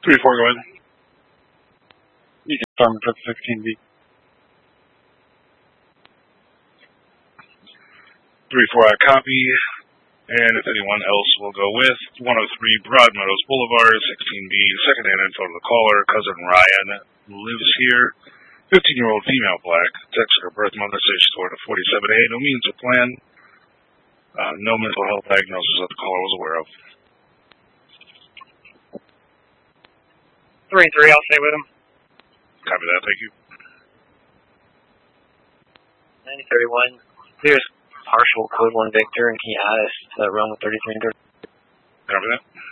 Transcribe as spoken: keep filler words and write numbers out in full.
three four, go ahead. You can start with sixteen B. three four, I copy. And if anyone else will go with one oh three Broadmeadows Boulevard, sixteen B, second-hand info to the caller. Cousin Ryan lives here. fifteen-year-old female, black. Text her birth month, age score to forty-seven A. No means of plan. Uh, no mental health diagnosis that the caller was aware of. three three, I'll stay with him. Copy that, thank you. ninety thirty-one, clears partial code one Victor, and can you add us to run with thirty-three and thirty? Copy that.